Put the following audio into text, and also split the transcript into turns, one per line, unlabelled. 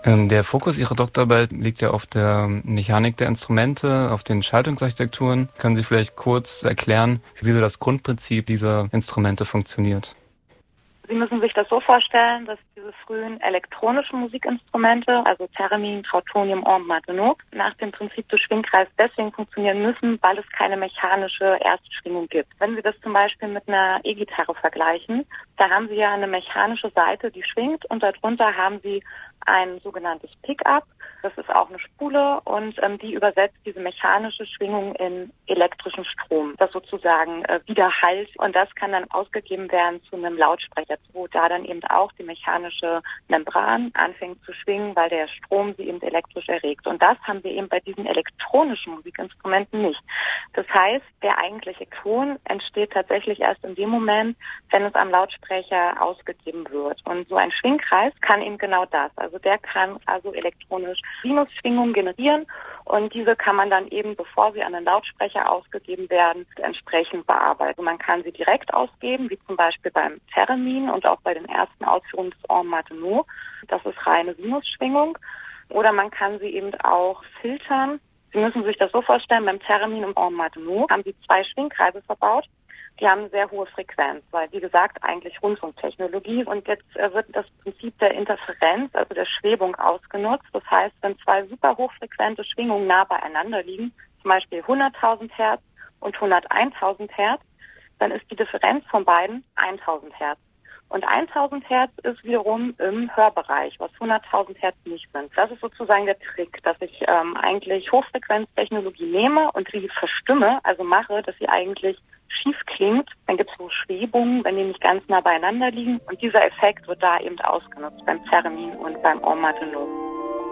Der Fokus Ihrer Doktorarbeit liegt ja auf der Mechanik der Instrumente, auf den Schaltungsarchitekturen. Können Sie vielleicht kurz erklären, wie so das Grundprinzip dieser Instrumente funktioniert?
Sie müssen sich das so vorstellen, dass diese frühen elektronischen Musikinstrumente, also Theremin, Trautonium und Martenot, nach dem Prinzip des Schwingkreises deswegen funktionieren müssen, weil es keine mechanische Erstschwingung gibt. Wenn Sie das zum Beispiel mit einer E-Gitarre vergleichen, da haben Sie ja eine mechanische Seite, die schwingt, und darunter haben Sie ein sogenanntes Pickup. Das ist auch eine Spule, und die übersetzt diese mechanische Schwingung in elektrischen Strom, das sozusagen widerhallt, und das kann dann ausgegeben werden zu einem Lautsprecher, wo da dann eben auch die mechanische Membran anfängt zu schwingen, weil der Strom sie eben elektrisch erregt. Und das haben wir eben bei diesen elektronischen Musikinstrumenten nicht. Das heißt, der eigentliche Ton entsteht tatsächlich erst in dem Moment, wenn es am Lautsprecher ausgegeben wird. Und so ein Schwingkreis kann eben genau das. Also der kann also elektronisch Sinusschwingungen generieren, und diese kann man dann eben, bevor sie an den Lautsprecher ausgegeben werden, entsprechend bearbeiten. Man kann sie direkt ausgeben, wie zum Beispiel beim Theremin und auch bei den ersten Ausführungen des En Martenot. Das ist reine Sinusschwingung. Oder man kann sie eben auch filtern. Sie müssen sich das so vorstellen, beim Theremin und En Martenot haben sie 2 Schwingkreise verbaut. Die haben eine sehr hohe Frequenz, weil, wie gesagt, eigentlich Rundfunktechnologie. Und jetzt wird das Prinzip der Interferenz, also der Schwebung, ausgenutzt. Das heißt, wenn 2 super hochfrequente Schwingungen nah beieinander liegen, zum Beispiel 100.000 Hertz und 101.000 Hertz, dann ist die Differenz von beiden 1.000 Hertz. Und 1.000 Hertz ist wiederum im Hörbereich, was 100.000 Hertz nicht sind. Das ist sozusagen der Trick, dass ich eigentlich Hochfrequenztechnologie nehme und sie verstimme, also mache, dass sie eigentlich schief klingt. Dann gibt es so Schwebungen, wenn die nicht ganz nah beieinander liegen. Und dieser Effekt wird da eben ausgenutzt beim Theremin und beim En Martenot.